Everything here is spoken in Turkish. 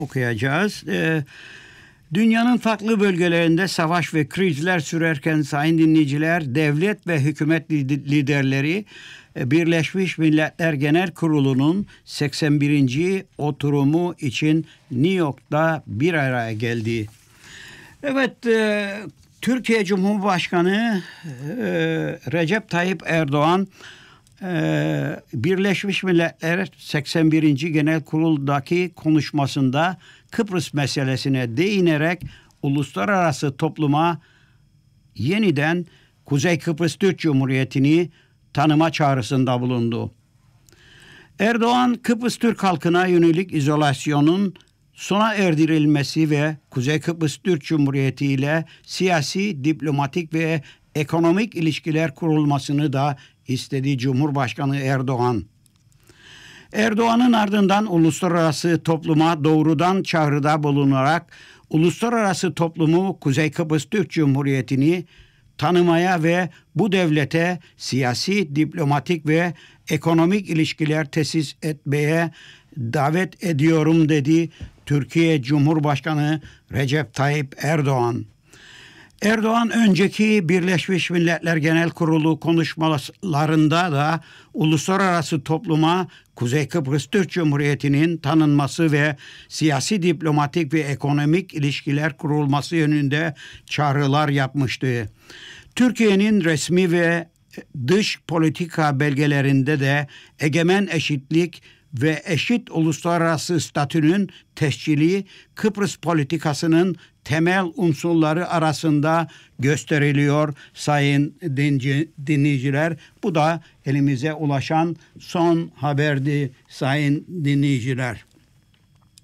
okuyacağız. Dünyanın farklı bölgelerinde savaş ve krizler sürerken sayın dinleyiciler, devlet ve hükümet liderleri Birleşmiş Milletler Genel Kurulu'nun 81. oturumu için New York'ta bir araya geldi. Evet, Türkiye Cumhurbaşkanı Recep Tayyip Erdoğan Birleşmiş Milletler 81. Genel Kurul'daki konuşmasında Kıbrıs meselesine değinerek uluslararası topluma yeniden Kuzey Kıbrıs Türk Cumhuriyeti'ni tanıma çağrısında bulundu. Erdoğan, Kıbrıs Türk halkına yönelik izolasyonun sona erdirilmesi ve Kuzey Kıbrıs Türk Cumhuriyeti ile siyasi, diplomatik ve ekonomik ilişkiler kurulmasını da istedi Cumhurbaşkanı Erdoğan. Erdoğan'ın ardından uluslararası topluma doğrudan çağrıda bulunarak uluslararası toplumu Kuzey Kıbrıs Türk Cumhuriyeti'ni tanımaya ve bu devlete siyasi, diplomatik ve ekonomik ilişkiler tesis etmeye davet ediyorum dedi Türkiye Cumhurbaşkanı Recep Tayyip Erdoğan. Erdoğan önceki Birleşmiş Milletler Genel Kurulu konuşmalarında da uluslararası topluma Kuzey Kıbrıs Türk Cumhuriyeti'nin tanınması ve siyasi, diplomatik ve ekonomik ilişkiler kurulması yönünde çağrılar yapmıştı. Türkiye'nin resmi ve dış politika belgelerinde de egemen eşitlik ve eşit uluslararası statünün tescili Kıbrıs politikasının temel unsurları arasında gösteriliyor sayın dinleyiciler. Bu da elimize ulaşan son haberdi sayın dinleyiciler.